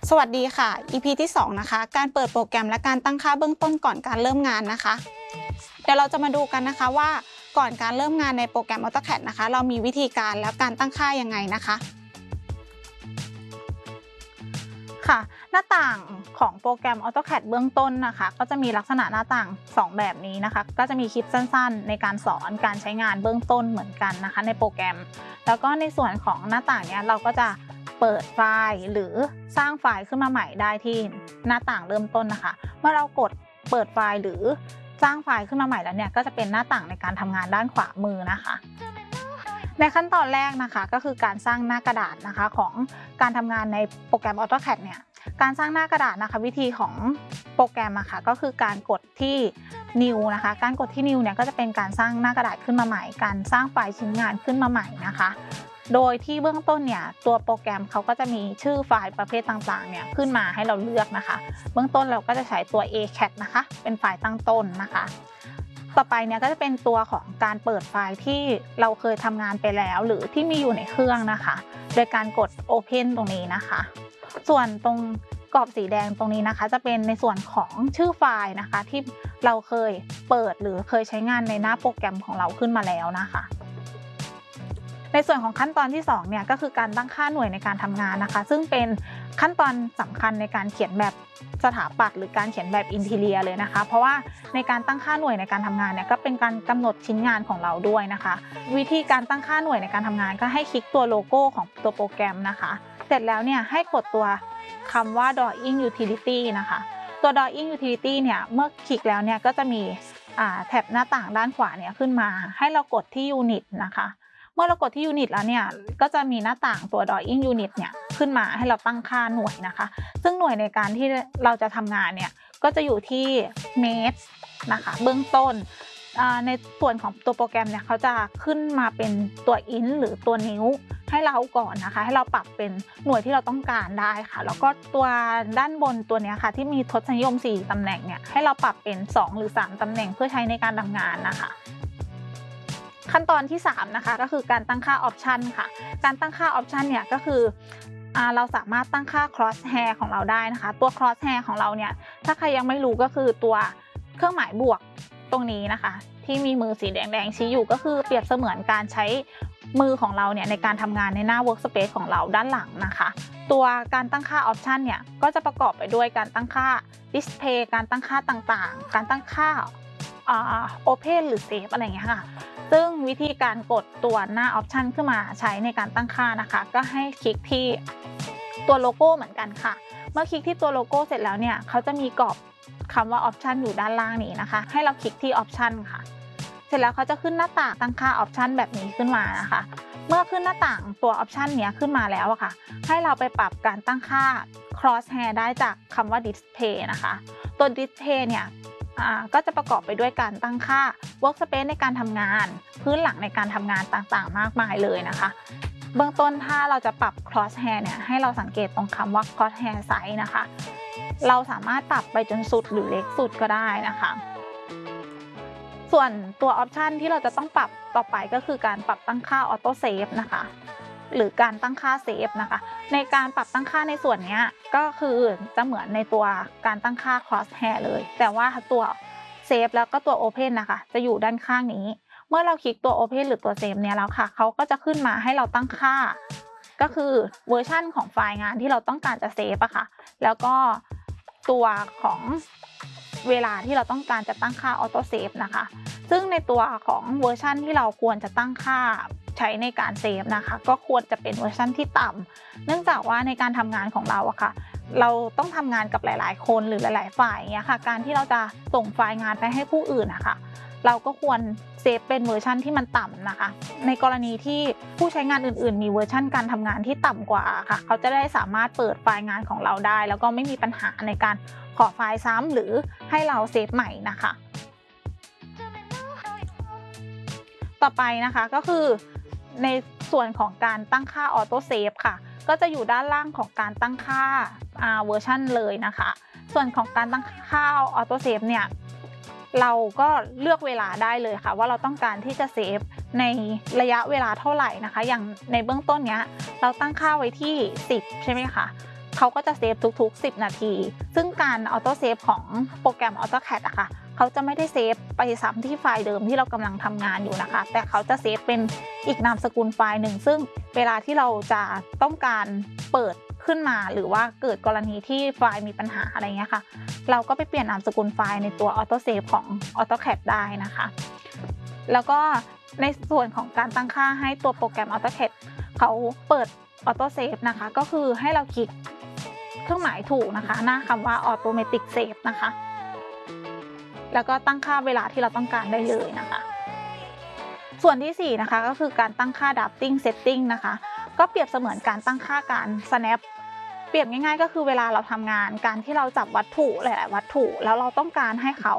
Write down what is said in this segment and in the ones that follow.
สวัสดีค่ะ EP ที่2นะคะการเปิดโปรแกรมและการตั้งค่าเบื้องต้นก่อนการเริ่มงานนะคะเดี๋ยวเราจะมาดูกันนะคะว่าก่อนการเริ่มงานในโปรแกรม AutoCAD นะคะเรามีวิธีการและการตั้งค่ายังไงนะคะค่ะหน้าต่างของโปรแกรม AutoCAD เบื้องต้นนะคะก็จะมีลักษณะหน้าต่าง2แบบนี้นะคะก็จะมีคลิปสั้นๆในการสอนการใช้งานเบื้องต้นเหมือนกันนะคะในโปรแกรมแล้วก็ในส่วนของหน้าต่างเนี้ยเราก็จะเปิดไฟล์หรือสร้างไฟล์ขึ้นมาใหม่ได้ที่หน้าต่างเริ่มต้นนะคะเมื่อเรากดเปิดไฟล์หรือสร้างไฟล์ขึ้นมาใหม่แล้วเนี่ยก็จะเป็นหน้าต่างในการทำงานด้านขวามือนะคะในขั้นตอนแรกนะคะก็คือการสร้างหน้ากระดาษนะคะของการทำงานในโปรแกรม AutoCAD เนี่ยการสร้างหน้ากระดาษนะคะวิธีของโปรแกรมอะค่ะก็คือการกดที่ New นะคะการกดที่ New เนี่ยก็จะเป็นการสร้างหน้ากระดาษขึ้นมาใหม่การสร้างไฟล์ชิ้นงานขึ้นมาใหม่นะคะโดยที่เบื้องต้นเนี่ยตัวโปรแกรมเขาก็จะมีชื่อไฟล์ประเภทต่างๆเนี่ยขึ้นมาให้เราเลือกนะคะเบื้องต้นเราก็จะใช้ตัว ACAD นะคะเป็นไฟล์ตั้งต้นนะคะต่อไปเนี่ยก็จะเป็นตัวของการเปิดไฟล์ที่เราเคยทำงานไปแล้วหรือที่มีอยู่ในเครื่องนะคะโดยการกด Open ตรงนี้นะคะส่วนตรงกรอบสีแดงตรงนี้นะคะจะเป็นในส่วนของชื่อไฟล์นะคะที่เราเคยเปิดหรือเคยใช้งานในหน้าโปรแกรมของเราขึ้นมาแล้วนะคะในส่วนของขั้นตอนที่2เนี่ยก็คือการตั้งค่าหน่วยในการทำงานนะคะซึ่งเป็นขั้นตอนสำคัญในการเขียนแบบสถาปัตย์หรือการเขียนแบบอินทีเรียเลยนะคะเพราะว่าในการตั้งค่าหน่วยในการทำงานเนี่ยก็เป็นการกำหนดชิ้นงานของเราด้วยนะคะวิธีการตั้งค่าหน่วยในการทำงานก็ให้คลิกตัวโลโก้ของตัวโปรแกรมนะคะเสร็จแล้วเนี่ยให้กดตัวคำว่า Drawing Utility นะคะตัว Drawing Utility เนี่ยเมื่อคลิกแล้วเนี่ยก็จะมีแถบหน้าต่างด้านขวาเนี่ยขึ้นมาให้เรากดที่ Unit นะคะเมื่อเรากดที่ Unit แล้วเนี่ยก็จะมีหน้าต่างตัว Drawing Unit เนี่ยขึ้นมาให้เราตั้งค่าหน่วยนะคะซึ่งหน่วยในการที่เราจะทำงานเนี่ยก็จะอยู่ที่เมตรนะคะเบื้องต้นในส่วนของตัวโปรแกรมเนี่ยเขาจะขึ้นมาเป็นตัวอินหรือตัวนิ้วให้เราก่อนนะคะให้เราปรับเป็นหน่วยที่เราต้องการได้ค่ะแล้วก็ตัวด้านบนตัวนี้ค่ะที่มีทศนิยม4ตำแหน่งเนี่ยให้เราปรับเป็น2หรือ3ตำแหน่งเพื่อใช้ในการทำงานนะคะขั้นตอนที่3นะคะก็คือการตั้งค่าออปชันค่ะการตั้งค่าออปชันเนี่ยก็คือเราสามารถตั้งค่า cross hair ของเราได้นะคะตัว cross hair ของเราเนี่ยถ้าใครยังไม่รู้ก็คือตัวเครื่องหมายบวกตรงนี้นะคะที่มีมือสีแดงๆชี้อยู่ก็คือเปรียบเสมือนการใช้มือของเราเนี่ยในการทำงานในหน้า workspace ของเราด้านหลังนะคะตัวการตั้งค่า option เนี่ยก็จะประกอบไปด้วยการตั้งค่า display การตั้งค่าต่างๆการตั้งค่าopen หรือ save อะไรอย่างเงี้ยค่ะซึ่งวิธีการกดตัวหน้า option ขึ้นมาใช้ในการตั้งค่านะคะก็ให้คลิกที่ตัวโลโก้เหมือนกันค่ะเมื่อคลิกที่ตัวโลโก้เสร็จแล้วเนี่ยเขาจะมีกรอบคำว่า option อยู่ด้านล่างนี้นะคะให้เราคลิกที่ option ค่ะเสร็จแล้วเขาจะขึ้นหน้าต่างตั้งค่า option แบบนี้ขึ้นมานะคะเมื่อขึ้นหน้าต่างตัว option เนี้ยขึ้นมาแล้วอะค่ะให้เราไปปรับการตั้งค่า cross hair ได้จากคำว่า display นะคะตัว display เนี่ยก็จะประกอบไปด้วยการตั้งค่า workspace ในการทำงานพื้นหลังในการทำงานต่างๆมากมายเลยนะคะเบื้องต้นถ้าเราจะปรับ cross hair เนี่ยให้เราสังเกตตรงคำว่า cross hair size นะคะเราสามารถปรับไปจนสุดหรือเล็กสุดก็ได้นะคะส่วนตัวออปชันที่เราจะต้องปรับต่อไปก็คือการปรับตั้งค่าออโต้เซฟนะคะหรือการตั้งค่าเซฟนะคะในการปรับตั้งค่าในส่วนนี้ก็คือจะเหมือนในตัวการตั้งค่า cross hair เลยแต่ว่าตัวเซฟแล้วก็ตัว open นะคะจะอยู่ด้านข้างนี้เมื่อเราคลิกตัว open หรือตัวเซฟเนี่ยแล้วค่ะเขาก็จะขึ้นมาให้เราตั้งค่าก็คือเวอร์ชันของไฟล์งานที่เราต้องการจะเซฟอะค่ะแล้วก็ตัวของเวลาที่เราต้องการจะตั้งค่าออโต้เซฟนะคะซึ่งในตัวของเวอร์ชันที่เราควรจะตั้งค่าใช้ในการเซฟนะคะก็ควรจะเป็นเวอร์ชันที่ต่ำเนื่องจากว่าในการทำงานของเราอะค่ะเราต้องทำงานกับหลายๆคนหรือหลายๆฝ่ายเนี่ยค่ะการที่เราจะส่งไฟล์งานไปให้ผู้อื่นนะคะเราก็ควรเซฟเป็นเวอร์ชันที่มันต่ำนะคะในกรณีที่ผู้ใช้งานอื่นๆมีเวอร์ชันการทำงานที่ต่ำกว่าค่ะเขาจะได้สามารถเปิดไฟล์งานของเราได้แล้วก็ไม่มีปัญหาในการขอไฟล์ซ้ำหรือให้เราเซฟใหม่นะคะต่อไปนะคะก็คือในส่วนของการตั้งค่าออโต้เซฟค่ะก็จะอยู่ด้านล่างของการตั้งค่าเวอร์ชันเลยนะคะส่วนของการตั้งค่าออโต้เซฟเนี่ยเราก็เลือกเวลาได้เลยค่ะว่าเราต้องการที่จะเซฟในระยะเวลาเท่าไหร่นะคะอย่างในเบื้องต้นเนี้ยเราตั้งค่าไว้ที่10ใช่ไหมคะเขาก็จะเซฟทุกๆ10นาทีซึ่งการออโต้เซฟของโปรแกรม AutoCAD อะค่ะเขาจะไม่ได้เซฟไปซ้ำที่ไฟล์เดิมที่เรากำลังทำงานอยู่นะคะแต่เขาจะเซฟเป็นอีกนามสกุลไฟล์หนึ่งซึ่งเวลาที่เราจะต้องการเปิดขึ้นมาหรือว่าเกิดกรณีที่ไฟล์มีปัญหาอะไรเงี้ยค่ะเราก็ไปเปลี่ยนนามสกุลไฟล์ในตัว AutoSave ของ AutoCAD ได้นะคะแล้วก็ในส่วนของการตั้งค่าให้ตัวโปรแกรม AutoCAD เขาเปิด AutoSave นะคะก็คือให้เราคลิกเครื่องหมายถูกนะคะหน้าคำว่า Automatic Save นะคะแล้วก็ตั้งค่าเวลาที่เราต้องการได้เลยนะคะส่วนที่4นะคะก็คือการตั้งค่า Drafting Setting นะคะก็เปรียบเสมือนการตั้งค่าการ snap เปรียบง่ายๆก็คือเวลาเราทำงานการที่เราจับวัตถุหลายๆวัตถุแล้วเราต้องการให้เขา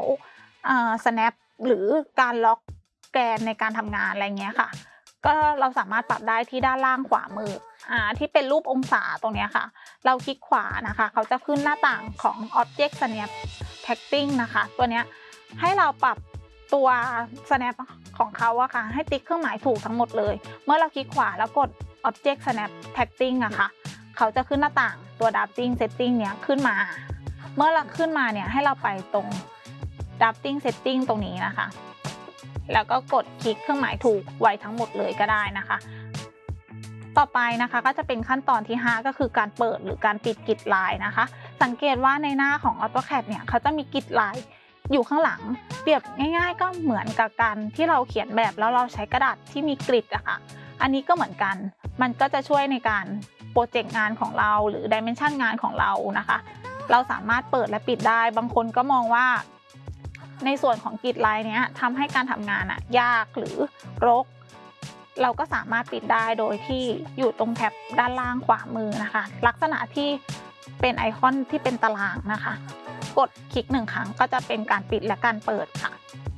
snap หรือการล็อกแกนในการทำงานอะไรเงี้ยค่ะก็เราสามารถปรับได้ที่ด้านล่างขวามือที่เป็นรูปองศาตรงนี้ค่ะเราคลิกขวานะคะเขาจะขึ้นหน้าต่างของ Object Snap Tracking นะคะตัวเนี้ยให้เราปรับตัว snap ของเขาอะค่ะให้ติ๊กเครื่องหมายถูกทั้งหมดเลยเมื่อเราคลิกขวาแล้วกด Object Snap Tracking อะค่ะเขาจะขึ้นหน้าต่างตัว Drafting Setting เนี้ยขึ้นมาเมื่อเราขึ้นมาเนี่ยให้เราไปตรง Drafting Setting ตรงนี้นะคะแล้วก็กดคลิกเครื่องหมายถูกไว้ทั้งหมดเลยก็ได้นะคะต่อไปนะคะก็จะเป็นขั้นตอนที่5ก็คือการเปิดหรือการปิดกริดลายนะคะสังเกตว่าในหน้าของ AutoCAD เนี่ยเขาจะมีกริดลายอยู่ข้างหลังเปรียบง่ายๆก็เหมือนกับการที่เราเขียนแบบแล้วเราใช้กระดาษที่มีกริดอะค่ะอันนี้ก็เหมือนกันมันก็จะช่วยในการโปรเจกต์งานของเราหรือดิเมนชันงานของเรานะคะเราสามารถเปิดและปิดได้บางคนก็มองว่าในส่วนของกริดลายเนี้ยทำให้การทำงานยากหรือรกเราก็สามารถปิดได้โดยที่อยู่ตรงแท็บด้านล่างขวามือนะคะลักษณะที่เป็นไอคอนที่เป็นตารางนะคะกดคลิก1ครั้งก็จะเป็นการปิดและการเปิดค่ะ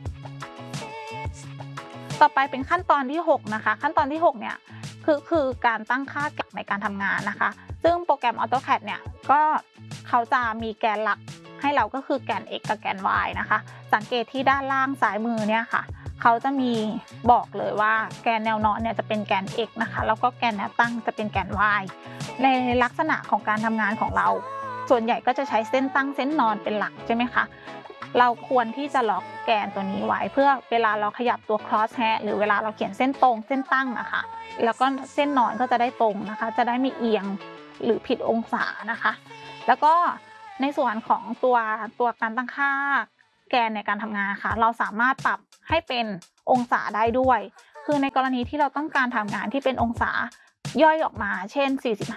ต่อไปเป็นขั้นตอนที่6นะคะขั้นตอนที่6เนี่ยคือการตั้งค่าในการทำงานนะคะซึ่งโปรแกรม AutoCAD เนี่ยก็เขาจะมีแกนหลักให้เราก็คือแกน x กับแกน y นะคะสังเกตที่ด้านล่างซ้ายมือเนี่ยค่ะเขาจะมีบอกเลยว่าแกนแนวนอนเนี่ยจะเป็นแกน x นะคะแล้วก็แกนแนวตั้งจะเป็นแกน y ในลักษณะของการทำงานของเราส่วนใหญ่ก็จะใช้เส้นตั้งเส้นนอนเป็นหลักใช่ไหมคะเราควรที่จะล็อกแกนตัวนี้ไว้เพื่อเวลาเราขยับตัว cross hair หรือเวลาเราเขียนเส้นตรงเส้นตั้งนะคะแล้วก็เส้นนอนก็จะได้ตรงนะคะจะได้ไม่เอียงหรือผิดองศานะคะแล้วก็ในส่วนของตัวการตั้งค่าแกนในการทำงานค่ะเราสามารถปรับให้เป็นองศาได้ด้วยคือในกรณีที่เราต้องการทำงานที่เป็นองศาย่อยออกมาเช่น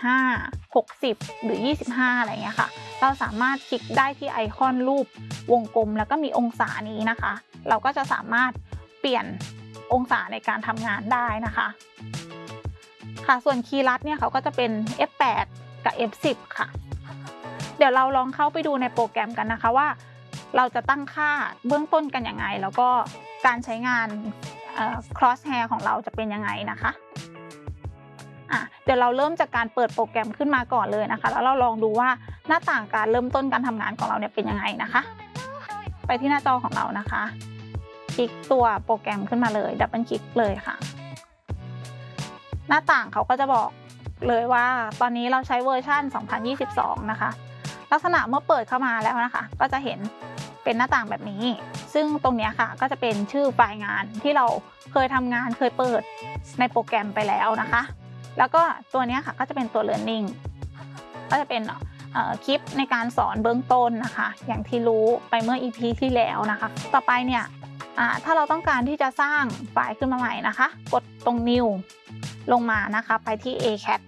45 60หรือ25อะไรเงี้ยค่ะเราสามารถคลิกได้ที่ไอคอนรูปวงกลมแล้วก็มีองศานี้นะคะเราก็จะสามารถเปลี่ยนองศาในการทำงานได้นะคะค่ะส่วนคีย์ลัดเนี่ยเขาก็จะเป็น F8 กับ F10 ค่ะเดี๋ยวเราลองเข้าไปดูในโปรแกรมกันนะคะว่าเราจะตั้งค่าเบื้องต้นกันยังไงแล้วก็การใช้งานcross hair ของเราจะเป็นยังไงนะคะเดี๋ยวเราเริ่มจากการเปิดโปรแกรมขึ้นมาก่อนเลยนะคะแล้วเราลองดูว่าหน้าต่างการเริ่มต้นการทำงานของเราเนี่ยเป็นยังไงนะคะไปที่หน้าจอของเรานะคะคลิกตัวโปรแกรมขึ้นมาเลยดับเบิลคลิกเลยค่ะหน้าต่างเขาก็จะบอกเลยว่าตอนนี้เราใช้เวอร์ชัน2022นะคะลักษณะเมื่อเปิดเข้ามาแล้วนะคะก็จะเห็นเป็นหน้าต่างแบบนี้ซึ่งตรงนี้ค่ะก็จะเป็นชื่อไฟล์งานที่เราเคยทำงานเคยเปิดในโปรแกรมไปแล้วนะคะแล้วก็ตัวนี้ค่ะก็จะเป็นตัว learning ก็จะเป็นคลิปในการสอนเบื้องต้นนะคะอย่างที่รู้ไปเมื่อ EP ที่แล้วนะคะต่อไปเนี่ยถ้าเราต้องการที่จะสร้างไฟล์ขึ้นมาใหม่นะคะกดตรง new ลงมานะคะไปที่ ACAD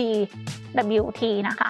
DWT นะคะ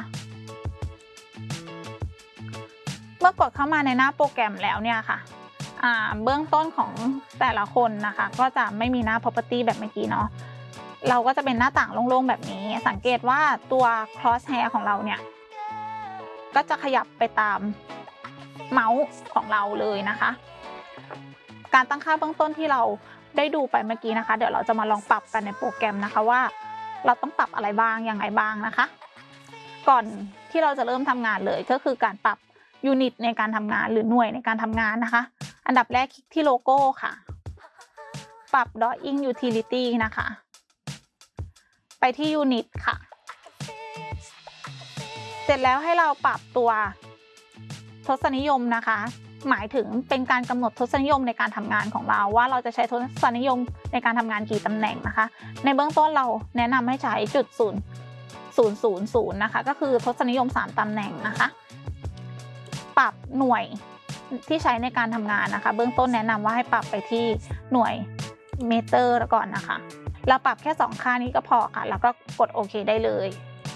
เมื่อกดเข้ามาในหน้าโปรแกรมแล้วเนี่ยค่ะเบื้องต้นของแต่ละคนนะคะก็จะไม่มีหน้า property แบบเมื่อกี้เนาะเราก็จะเป็นหน้าต่างโล่งๆแบบนี้สังเกตว่าตัว cross hair ของเราเนี่ยก็จะขยับไปตามเมาส์ของเราเลยนะคะการตั้งค่าเบื้องต้นที่เราได้ดูไปเมื่อกี้นะคะเดี๋ยวเราจะมาลองปรับกันในโปรแกรมนะคะว่าเราต้องปรับอะไรบ้างยังไงบ้างนะคะก่อนที่เราจะเริ่มทำงานเลยก็คือการปรับยูนิตในการทำงานหรือหน่วยในการทำงานนะคะอันดับแรกคลิกที่โลโก้ค่ะปรับ Drawing Utility นะคะไปที่ยูนิตค่ะเสร็จแล้วให้เราปรับตัวทศนิยมนะคะหมายถึงเป็นการกำหนดทศนิยมในการทำงานของเราว่าเราจะใช้ทศนิยมในการทำงานกี่ตำแหน่งนะคะในเบื้องต้นเราแนะนำให้ใช้จุด0.000นะคะก็คือทศนิยม3ตำแหน่งนะคะปรับหน่วยที่ใช้ในการทำงานนะคะเบื้องต้นแนะนำว่าให้ปรับไปที่หน่วยเมตรก่อนนะคะเราปรับแค่2ค่านี้ก็พอค่ะแล้วก็กดโอเคได้เลย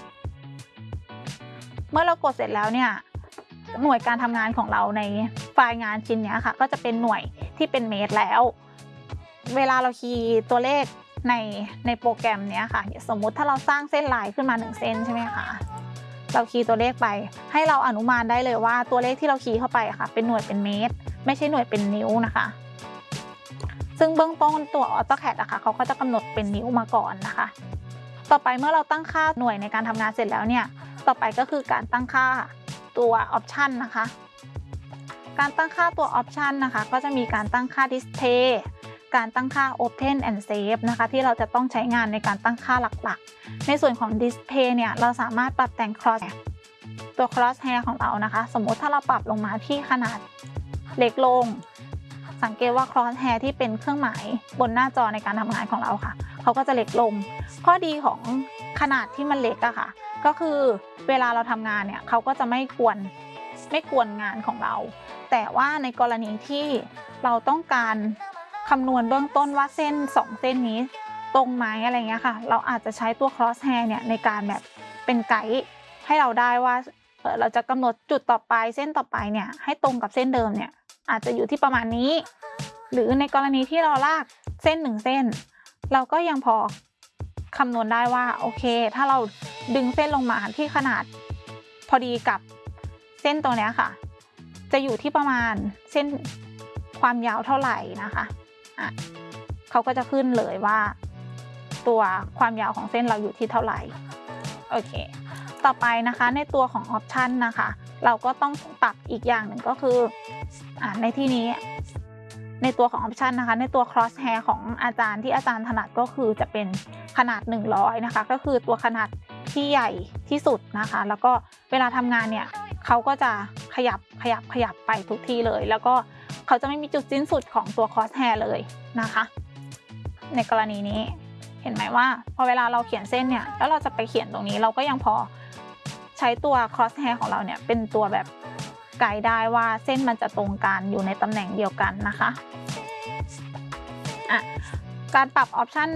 เมื่อเรากดเสร็จแล้วเนี่ยหน่วยการทำงานของเราในไฟล์งานชิ้นนี้ค่ะก็จะเป็นหน่วยที่เป็นเมตรแล้วเวลาเราคีย์ตัวเลขในโปรแกรมนี้ค่ะสมมุติถ้าเราสร้างเส้นลายขึ้นมา1เส้นใช่ไหมคะเราคีย์ตัวเลขไปให้เราอนุมานได้เลยว่าตัวเลขที่เราคีย์เข้าไปค่ะเป็นหน่วยเป็นเมตรไม่ใช่หน่วยเป็นนิ้วนะคะซึ่งเบื้องต้นตัว AutoCAD อะค่ะเขาก็จะกำหนดเป็นนิ้วมาก่อนนะคะต่อไปเมื่อเราตั้งค่าหน่วยในการทำงานเสร็จแล้วเนี่ยต่อไปก็คือการตั้งค่าตัว Option นะคะการตั้งค่าตัว Option นะคะก็จะมีการตั้งค่า Display การตั้งค่า Open and Save นะคะที่เราจะต้องใช้งานในการตั้งค่าหลักๆในส่วนของ Display เนี่ยเราสามารถปรับแต่ง ตัว Crosshair ของเรานะคะสมมติถ้าเราปรับลงมาที่ขนาดเล็กลงสังเกตว่า Crosshair ที่เป็นเครื่องหมายบนหน้าจอในการทำงานของเราค่ะเขาก็จะเล็กลงข้อดีของขนาดที่มันเล็กอะค่ะก็คือเวลาเราทำงานเนี่ยเขาก็จะไม่กวนงานของเราแต่ว่าในกรณีที่เราต้องการคำนวณเบื้องต้นว่าเส้น2เส้นนี้ตรงไหมอะไรเงี้ยค่ะเราอาจจะใช้ตัว crosshair เนี่ยในการแบบเป็นไกด์ให้เราได้ว่าเราจะกำหนดจุดต่อไปเส้นต่อไปเนี่ยให้ตรงกับเส้นเดิมเนี่ยอาจจะอยู่ที่ประมาณนี้หรือในกรณีที่เราลากเส้น1เส้นเราก็ยังพอคำนวณได้ว่าโอเคถ้าเราดึงเส้นลงมาที่ขนาดพอดีกับเส้นตัวนี้ค่ะจะอยู่ที่ประมาณเส้นความยาวเท่าไหร่นะคะเขาก็จะขึ้นเลยว่าตัวความยาวของเส้นเราอยู่ที่เท่าไหร่โอเคต่อไปนะคะในตัวของ Option นะคะเราก็ต้องปรับอีกอย่างหนึ่งก็คือในที่นี้ในตัวของ Option นะคะในตัว Crosshair ของอาจารย์ที่อาจารย์ถนัดก็คือจะเป็นขนาด100นะคะก็คือตัวขนาดที่ใหญ่ที่สุดนะคะแล้วก็เวลาทำงานเนี่ยเขาก็จะขยับไปทุกที่เลยแล้วก็เขาจะไม่มีจุดสิ้นสุดของตัว Crosshair เลยนะคะในกรณีนี้เห็นไหมว่าพอเวลาเราเขียนเส้นเนี่ยแล้วเราจะไปเขียนตรงนี้เราก็ยังพอใช้ตัว Crosshair ของเราเนี่ยเป็นตัวแบบไกด์ได้ว่าเส้นมันจะตรงกันอยู่ในตำแหน่งเดียวกันนะคะการปรับ Option